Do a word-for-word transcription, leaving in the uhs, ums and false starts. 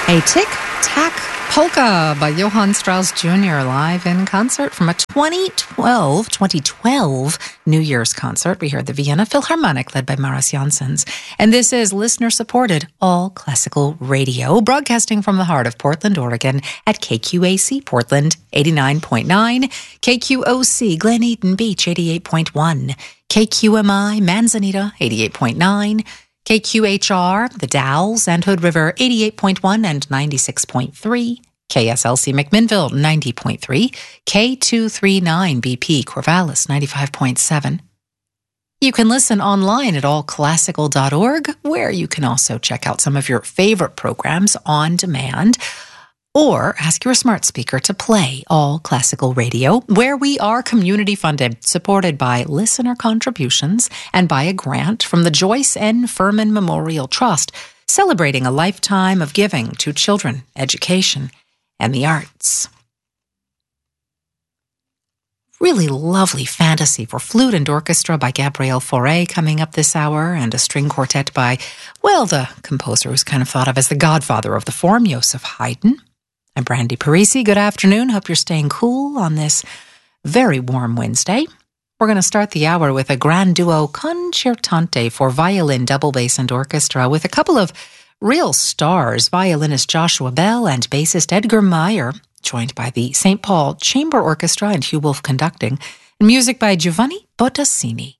A Tic-Tac Polka by Johann Strauss Junior live in concert from a twenty twelve twenty twelve New Year's concert. We heard the Vienna Philharmonic led by Maris Janssens. And this is listener-supported all classical radio, broadcasting from the heart of Portland, Oregon at K Q A C Portland eighty-nine point nine, K Q O C Glen Eden Beach eighty-eight point one, K Q M I Manzanita eighty-eight point nine, K Q H R, The Dalles and Hood River, eighty-eight point one and ninety-six point three. K S L C McMinnville, ninety point three. K two thirty-nine B P Corvallis, ninety-five point seven. You can listen online at all classical dot org, where you can also check out some of your favorite programs on demand, or ask your smart speaker to play All Classical Radio, where we are community funded, supported by listener contributions and by a grant from the Joyce N. Furman Memorial Trust, celebrating a lifetime of giving to children, education, and the arts. Really lovely fantasy for flute and orchestra by Gabriel Fauré coming up this hour, and a string quartet by, well, the composer who's kind of thought of as the godfather of the form, Joseph Haydn. I'm Brandy Parisi. Good afternoon. Hope you're staying cool on this very warm Wednesday. We're going to start the hour with a grand duo concertante for violin, double bass, and orchestra with a couple of real stars, violinist Joshua Bell and bassist Edgar Meyer, joined by the Saint Paul Chamber Orchestra and Hugh Wolf conducting, and music by Giovanni Bottassini.